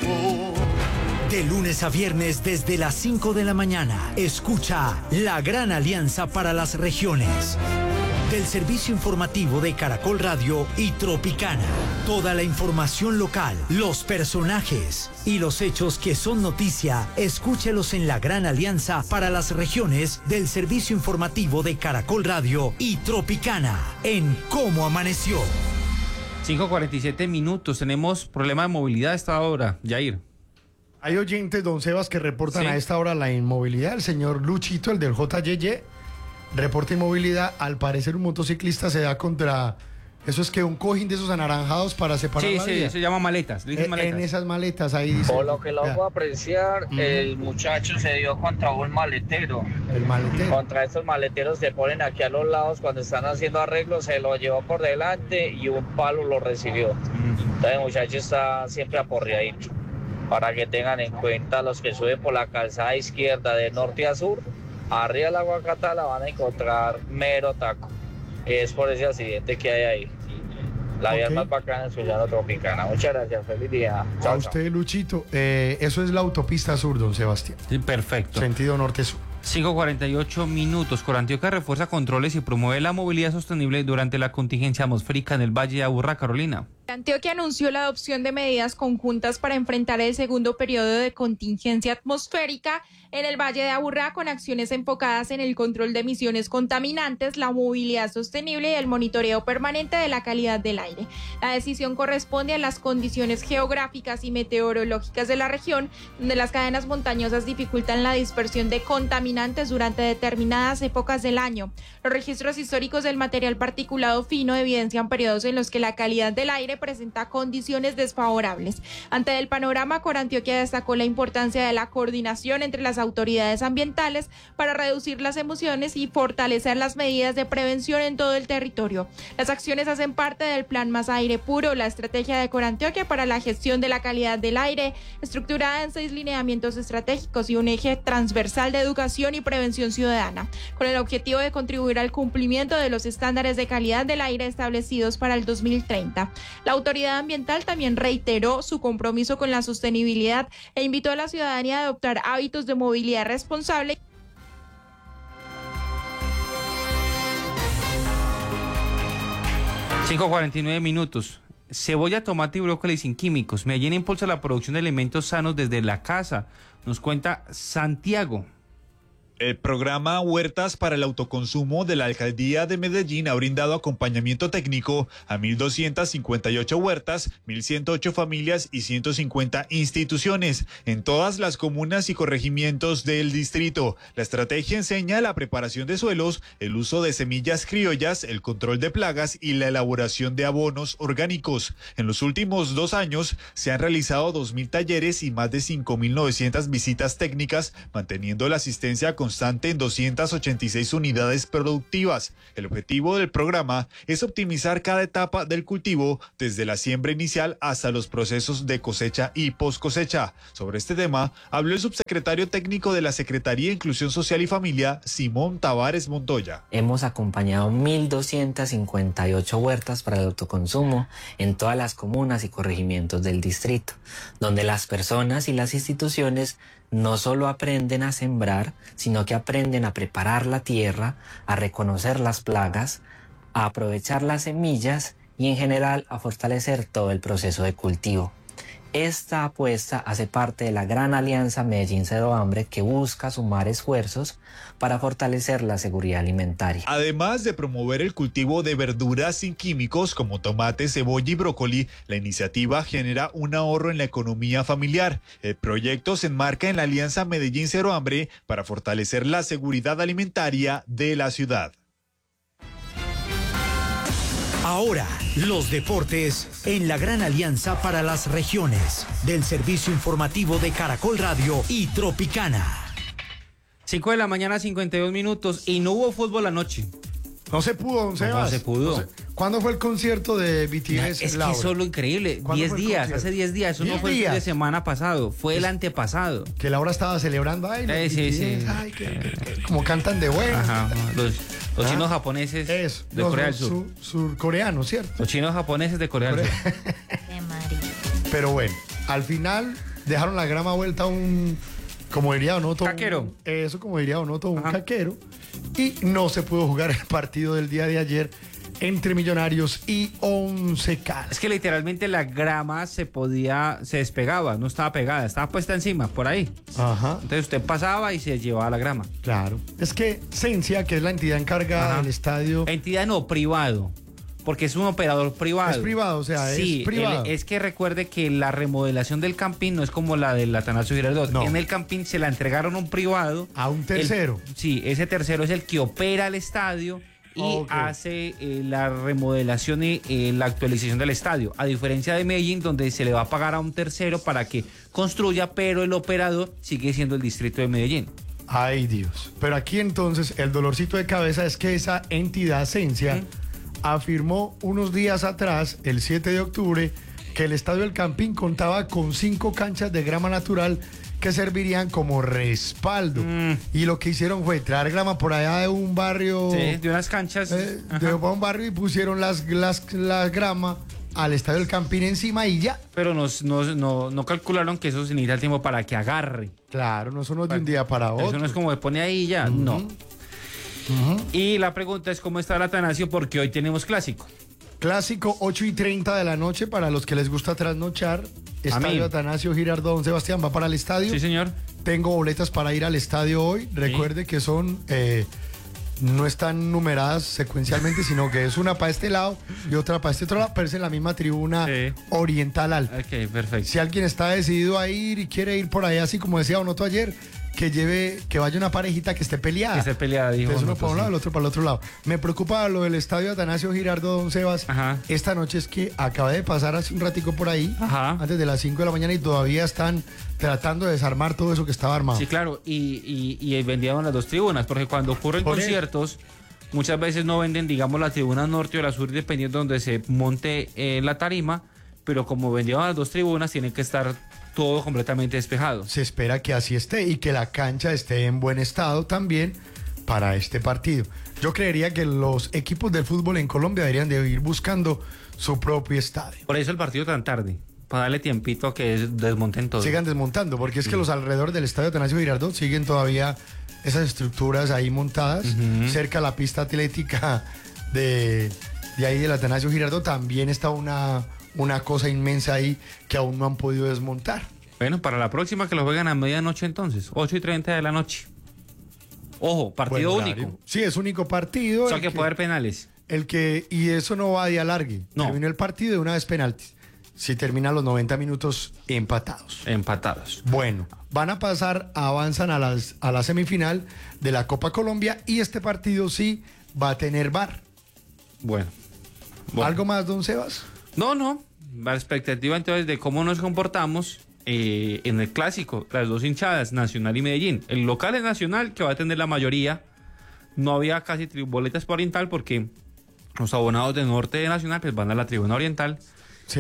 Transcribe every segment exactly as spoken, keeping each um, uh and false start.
tiempo. De lunes a viernes desde las cinco de la mañana, escucha La Gran Alianza para las Regiones. Del servicio informativo de Caracol Radio y Tropicana. Toda la información local, los personajes y los hechos que son noticia, escúchelos en La Gran Alianza para las Regiones del servicio informativo de Caracol Radio y Tropicana en Cómo Amaneció. cinco cuarenta y siete minutos, tenemos problema de movilidad a esta hora, Jair. Hay oyentes, don Sebas, que reportan sí. a esta hora la inmovilidad. El señor Luchito, el del J Y Y, reporta inmovilidad. Al parecer un motociclista se da contra... Eso es que un cojín de esos anaranjados para separar sí, la sí, vía. se llama maletas, eh, maletas. En esas maletas ahí dice... Por lo que logro apreciar, mm. el muchacho se dio contra un maletero. El maletero. Contra estos maleteros se ponen aquí a los lados cuando están haciendo arreglos, se lo llevó por delante y un palo lo recibió. Mm. Entonces el muchacho está siempre aporreadito. Para que tengan en cuenta los que suben por la calzada izquierda de norte a sur, arriba de la Guacata la van a encontrar mero taco. Es por ese accidente que hay ahí. La okay. vía más bacana en su llano Tropicana. Muchas gracias, feliz día. Chao, a usted, chao. Luchito. Eh, eso es la autopista sur, don Sebastián. Sí, perfecto. Sentido norte-sur. cinco cuarenta y ocho minutos. Corantioquia refuerza controles y promueve la movilidad sostenible durante la contingencia atmosférica en el Valle de Aburrá, Carolina. Antioquia anunció la adopción de medidas conjuntas para enfrentar el segundo periodo de contingencia atmosférica en el Valle de Aburrá, con acciones enfocadas en el control de emisiones contaminantes, la movilidad sostenible y el monitoreo permanente de la calidad del aire. La decisión corresponde a las condiciones geográficas y meteorológicas de la región, donde las cadenas montañosas dificultan la dispersión de contaminantes durante determinadas épocas del año. Los registros históricos del material particulado fino evidencian periodos en los que la calidad del aire presenta condiciones desfavorables. Ante el panorama, Corantioquia destacó la importancia de la coordinación entre las autoridades ambientales para reducir las emisiones y fortalecer las medidas de prevención en todo el territorio. Las acciones hacen parte del Plan Más Aire Puro, la estrategia de Corantioquia para la gestión de la calidad del aire, estructurada en seis lineamientos estratégicos y un eje transversal de educación y prevención ciudadana, con el objetivo de contribuir al cumplimiento de los estándares de calidad del aire establecidos para el dos mil treinta. La autoridad ambiental también reiteró su compromiso con la sostenibilidad e invitó a la ciudadanía a adoptar hábitos de movilidad responsable. cinco cuarenta y nueve minutos. Cebolla, tomate y brócoli sin químicos. Medellín impulsa la producción de alimentos sanos desde la casa. Nos cuenta Santiago. El programa Huertas para el Autoconsumo de la Alcaldía de Medellín ha brindado acompañamiento técnico a mil doscientas cincuenta y ocho huertas, mil ciento ocho familias y ciento cincuenta instituciones en todas las comunas y corregimientos del distrito. La estrategia enseña la preparación de suelos, el uso de semillas criollas, el control de plagas y la elaboración de abonos orgánicos. En los últimos dos años se han realizado dos mil talleres y más de cinco mil novecientas visitas técnicas, manteniendo la asistencia constante en doscientas ochenta y seis unidades productivas. El objetivo del programa es optimizar cada etapa del cultivo, desde la siembra inicial hasta los procesos de cosecha y post cosecha. Sobre este tema habló el subsecretario técnico de la Secretaría de Inclusión Social y Familia, Simón Tavares Montoya. Hemos acompañado mil doscientas cincuenta y ocho huertas para el autoconsumo en todas las comunas y corregimientos del distrito, donde las personas y las instituciones no solo aprenden a sembrar, sino que aprenden a preparar la tierra, a reconocer las plagas, a aprovechar las semillas y en general a fortalecer todo el proceso de cultivo. Esta apuesta hace parte de la gran alianza Medellín Cero Hambre, que busca sumar esfuerzos para fortalecer la seguridad alimentaria. Además de promover el cultivo de verduras sin químicos como tomate, cebolla y brócoli, la iniciativa genera un ahorro en la economía familiar. El proyecto se enmarca en la alianza Medellín Cero Hambre para fortalecer la seguridad alimentaria de la ciudad. Ahora, los deportes en la gran alianza para las regiones del servicio informativo de Caracol Radio y Tropicana. cinco de la mañana, cincuenta y dos minutos, y no hubo fútbol anoche. No se pudo, don Sebas. No se pudo. No se... ¿Cuándo fue el concierto de B T S? No, es Laura? que eso es lo increíble. Diez días, hace diez días. Eso no fue días? el fin de semana pasado, fue es... el antepasado. Que Laura estaba celebrando. Ay, eh, sí, sí. Ay, que, que, que, como cantan de bueno. Ajá, los, los ¿Ah? chinos japoneses Eso, de los, Corea del Sur. Sur. Surcoreanos, ¿cierto? Los chinos japoneses de Corea del Sur. Pero bueno, al final dejaron la grama vuelta a un, como diría Donoto, caquero. Un, eso como diría Donoto, un Ajá. caquero. Y no se pudo jugar el partido del día de ayer entre Millonarios y Once Caldas. Es que literalmente la grama se podía, se despegaba, no estaba pegada, estaba puesta encima, por ahí. Ajá. Entonces usted pasaba y se llevaba la grama. Claro. Es que Cencia, que es la entidad encargada Ajá. del estadio. Entidad no, privado. Porque es un operador privado. Es privado, o sea, sí, es privado. el- es que recuerde que la remodelación del Campín no es como la del Atanasio Girardot. No. En el Campín se la entregaron a un privado. A un tercero. El- sí, ese tercero es el que opera el estadio y Ok. hace eh, la remodelación y eh, la actualización del estadio. A diferencia de Medellín, donde se le va a pagar a un tercero para que construya, pero el operador sigue siendo el distrito de Medellín. Ay, Dios. Pero aquí entonces el dolorcito de cabeza es que esa entidad Cencia ¿Mm? afirmó unos días atrás, el siete de octubre, que el estadio del Campín contaba con cinco canchas de grama natural que servirían como respaldo. Mm. Y lo que hicieron fue traer grama por allá de un barrio, Sí, de unas canchas. eh, Ajá. de un barrio y pusieron las, las, la grama al estadio del Campín encima y ya. Pero nos, nos- no, no calcularon que eso se necesita el tiempo para que agarre. Claro, no son de un día para otro. Eso no es como de pone ahí y ya, no. Y la pregunta es cómo está el Atanasio porque hoy tenemos clásico. Clásico, ocho y treinta de la noche para los que les gusta trasnochar. Estadio mí. Atanasio Girardot, don Sebastián, va para el estadio. Sí, señor. Tengo boletas para ir al estadio hoy. Recuerde que son, eh, no están numeradas secuencialmente, sino que es una para este lado y otra para este otro lado, pero es en la misma tribuna Sí. oriental alta. Ok, perfecto. Si alguien está decidido a ir y quiere ir por ahí, así como decía Onoto ayer, que lleve, que vaya una parejita que esté peleada. Que esté peleada, dijo Entonces uno Onoto, para un sí. lado, el otro para el otro lado. Me preocupa lo del estadio Atanasio Girardot, don Sebas. Ajá. Esta noche es que acaba de pasar hace un ratico por ahí, Ajá. antes de las cinco de la mañana, y todavía están tratando de desarmar todo eso que estaba armado. Sí, claro, y, y, y vendían las dos tribunas, porque cuando ocurren Por eso. conciertos, muchas veces no venden, digamos, la tribuna norte o la sur, dependiendo de donde se monte eh, la tarima, pero como vendían las dos tribunas, tienen que estar todo completamente despejado. Se espera que así esté y que la cancha esté en buen estado también para este partido. Yo creería que los equipos del fútbol en Colombia deberían de ir buscando su propio estadio. Por eso el partido tan tarde, para darle tiempito a que des- desmonten todo. Sigan desmontando, porque es que los alrededores del estadio Atanasio Girardot siguen todavía esas estructuras ahí montadas, cerca a la pista atlética de, de ahí del Atanasio Girardot también está una, una cosa inmensa ahí que aún no han podido desmontar. Bueno, para la próxima que lo juegan a medianoche entonces, ocho y treinta de la noche. Ojo, partido Buen horario. único. Sí, es único partido. O sea el que puede haber penales. El que, y eso no va de alargue. No. Terminó el partido de una vez penaltis. Si termina los noventa minutos empatados. Empatados. Bueno, van a pasar, avanzan a, las, a la semifinal de la Copa Colombia y este partido sí va a tener V A R. Bueno. Bueno. ¿Algo más, don Sebas? No, no. La expectativa entonces de cómo nos comportamos eh, en el clásico, las dos hinchadas, Nacional y Medellín. El local es Nacional, que va a tener la mayoría. No había casi tri- boletas para Oriental porque los abonados de norte de Nacional pues van a la tribuna oriental. Sí.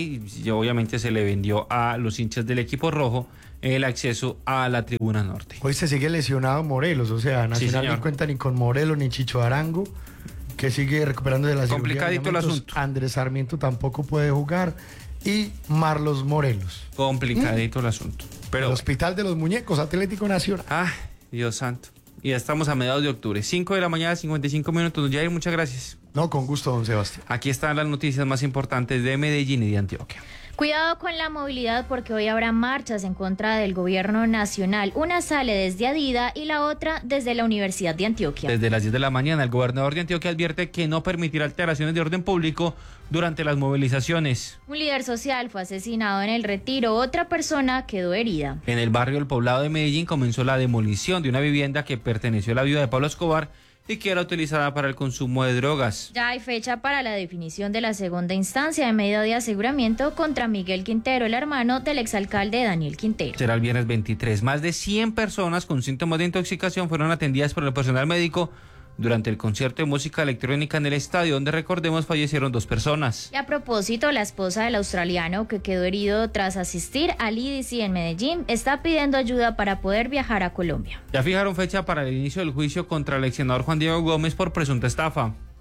Y obviamente se le vendió a los hinchas del equipo rojo el acceso a la tribuna norte. Hoy se sigue lesionado Morelos, o sea, Nacional señor. no cuenta ni con Morelos ni Chicho Arango, que sigue recuperando de la cirugía de Complicadito el ligamentos. asunto. Andrés Sarmiento tampoco puede jugar y Marlos Morelos. Complicadito el asunto. Pero el Hospital de los Muñecos, Atlético Nacional. ah, Dios santo. Y ya estamos a mediados de octubre. cinco de la mañana, cincuenta y cinco minutos. Don Jair, muchas gracias. No, con gusto, don Sebastián. Aquí están las noticias más importantes de Medellín y de Antioquia. Cuidado con la movilidad porque hoy habrá marchas en contra del gobierno nacional. Una sale desde Adida y la otra desde la Universidad de Antioquia. Desde las diez de la mañana, el gobernador de Antioquia advierte que no permitirá alteraciones de orden público durante las movilizaciones. Un líder social fue asesinado en el Retiro, otra persona quedó herida. En el barrio El Poblado de Medellín comenzó la demolición de una vivienda que perteneció a la viuda de Pablo Escobar y que era utilizada para el consumo de drogas. Ya hay fecha para la definición de la segunda instancia de medida de aseguramiento contra Miguel Quintero, el hermano del exalcalde Daniel Quintero. Será el viernes veintitrés. Más de cien personas con síntomas de intoxicación fueron atendidas por el personal médico durante el concierto de música electrónica en el estadio, donde recordemos fallecieron dos personas. Y a propósito, la esposa del australiano que quedó herido tras asistir al I D C en Medellín está pidiendo ayuda para poder viajar a Colombia. Ya fijaron fecha para el inicio del juicio contra el ex senador Juan Diego Gómez por presunta estafa.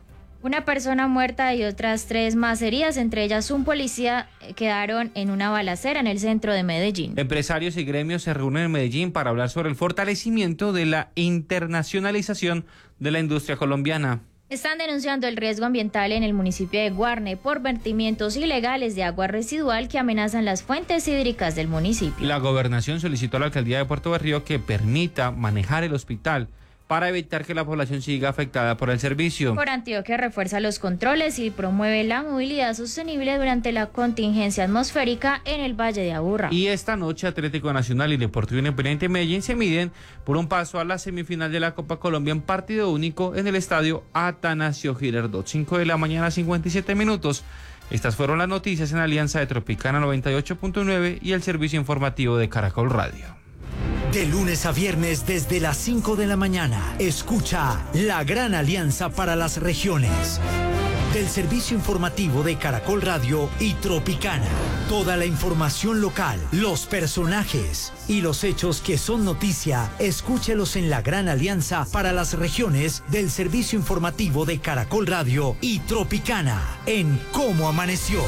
Una persona muerta y otras tres más heridas, entre ellas un policía, quedaron en una balacera en el centro de Medellín. Empresarios y gremios se reúnen en Medellín para hablar sobre el fortalecimiento de la internacionalización de la industria colombiana. Están denunciando el riesgo ambiental en el municipio de Guarne por vertimientos ilegales de agua residual que amenazan las fuentes hídricas del municipio. La gobernación solicitó a la alcaldía de Puerto Berrío que permita manejar el hospital para evitar que la población siga afectada por el servicio. Por Antioquia refuerza los controles y promueve la movilidad sostenible durante la contingencia atmosférica en el Valle de Aburrá. Y esta noche Atlético Nacional y Deportivo Independiente Medellín se miden por un paso a la semifinal de la Copa Colombia en partido único en el estadio Atanasio Girardot. cinco de la mañana, cincuenta y siete minutos. Estas fueron las noticias en Alianza de Tropicana noventa y ocho punto nueve y el servicio informativo de Caracol Radio. De lunes a viernes desde las cinco de la mañana, escucha La Gran Alianza para las Regiones. Del servicio informativo de Caracol Radio y Tropicana. Toda la información local, los personajes y los hechos que son noticia, escúchelos en La Gran Alianza para las Regiones del servicio informativo de Caracol Radio y Tropicana en Cómo Amaneció.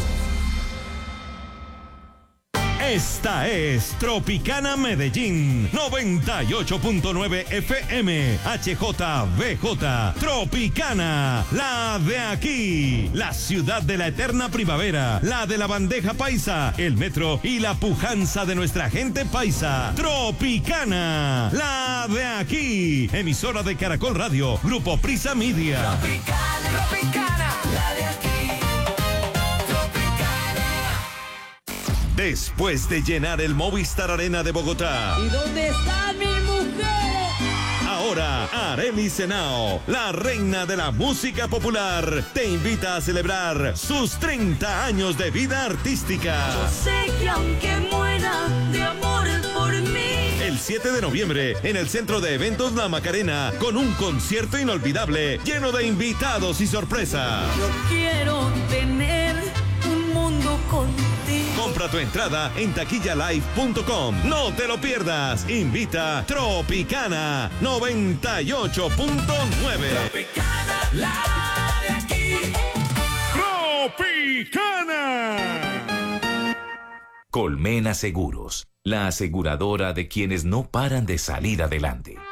Esta es Tropicana Medellín, noventa y ocho punto nueve F M, H J V J, Tropicana, la de aquí, la ciudad de la eterna primavera, la de la bandeja paisa, el metro y la pujanza de nuestra gente paisa. Tropicana, la de aquí, emisora de Caracol Radio, Grupo Prisa Media. Tropicana, Tropicana, la de aquí. Después de llenar el Movistar Arena de Bogotá. ¿Y dónde están mis mujeres? Ahora, Arelis Henao, la reina de la música popular, te invita a celebrar sus treinta años de vida artística. Yo sé que aunque muera de amor por mí. El siete de noviembre, en el Centro de Eventos La Macarena, con un concierto inolvidable, lleno de invitados y sorpresas. Yo quiero tener un mundo contigo. Compra tu entrada en taquilla live punto com. No te lo pierdas. Invita Tropicana noventa y ocho punto nueve. Tropicana, la de aquí. Tropicana. Colmena Seguros, la aseguradora de quienes no paran de salir adelante.